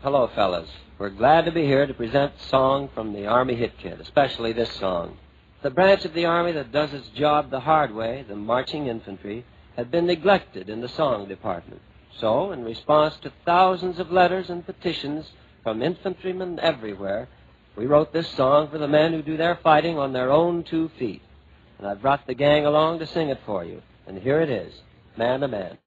Hello, fellas. We're glad to be here to present a song from the Army Hit Kit, especially this song. The branch of the Army that does its job the hard way, the marching infantry, had been neglected in the song department. So, in response to thousands of letters and petitions from infantrymen everywhere, we wrote this song for the men who do their fighting on their own 2 feet. And I brought the gang along to sing it for you. And here it is, Man to Man.